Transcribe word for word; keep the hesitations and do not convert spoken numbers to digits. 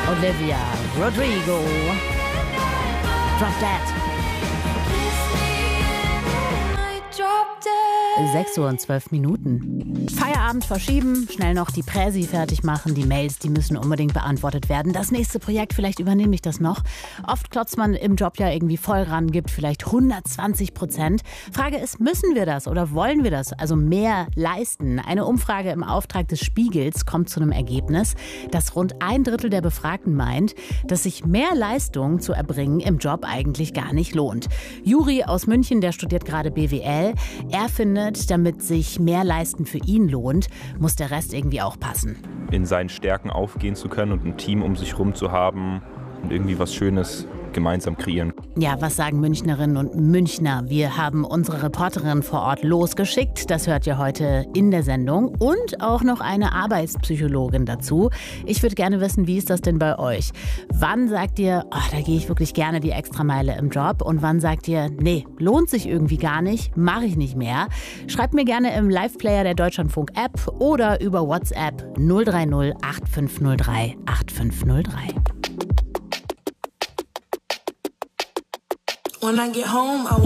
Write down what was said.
Olivia Rodrigo. Drop Dead. sechs Uhr und zwölf Minuten. Feierabend verschieben, schnell noch die Präsi fertig machen, die Mails, die müssen unbedingt beantwortet werden. Das nächste Projekt, vielleicht übernehme ich das noch. Oft klotzt man im Job ja irgendwie voll ran, gibt vielleicht hundertzwanzig Prozent. Frage ist, müssen wir das oder wollen wir das? Also mehr leisten. Eine Umfrage im Auftrag des Spiegels kommt zu einem Ergebnis, dass rund ein Drittel der Befragten meint, dass sich mehr Leistung zu erbringen im Job eigentlich gar nicht lohnt. Juri aus München, der studiert gerade B W L. Er findet, damit sich mehr Leisten für ihn lohnt, muss der Rest irgendwie auch passen. In seinen Stärken aufgehen zu können und ein Team um sich herum zu haben und irgendwie was Schönes gemeinsam kreieren. Ja, was sagen Münchnerinnen und Münchner? Wir haben unsere Reporterin vor Ort losgeschickt. Das hört ihr heute in der Sendung. Und auch noch eine Arbeitspsychologin dazu. Ich würde gerne wissen, wie ist das denn bei euch? Wann sagt ihr, oh, da gehe ich wirklich gerne die Extrameile im Job? Und wann sagt ihr, nee, lohnt sich irgendwie gar nicht, mache ich nicht mehr? Schreibt mir gerne im Live-Player der Deutschlandfunk-App oder über WhatsApp null drei null acht fünf null drei acht fünf null drei. When I get home, I